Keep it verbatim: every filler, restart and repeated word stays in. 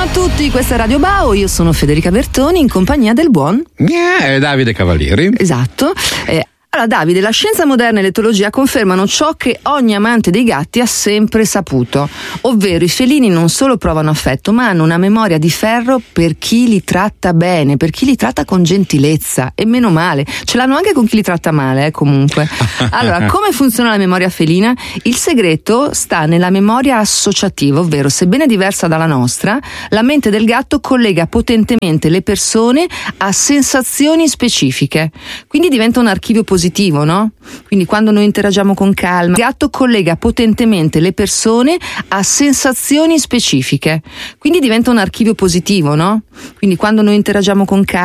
a tutti, questa è Radio Bao, io sono Federica Bertoni in compagnia del buon yeah, Davide Cavalieri. Esatto. Eh, Allora Davide, la scienza moderna e l'etologia confermano ciò che ogni amante dei gatti ha sempre saputo, ovvero i felini non solo provano affetto, ma hanno una memoria di ferro per chi li tratta bene, per chi li tratta con gentilezza, e meno male, ce l'hanno anche con chi li tratta male, eh, comunque. Allora, come funziona la memoria felina? Il segreto sta nella memoria associativa, ovvero sebbene diversa dalla nostra, la mente del gatto collega potentemente le persone a sensazioni specifiche, quindi diventa un archivio positivo. Positivo, no? Quindi quando noi interagiamo con calma, il gatto collega potentemente le persone a sensazioni specifiche, quindi diventa un archivio positivo, no? Quindi quando noi interagiamo con calma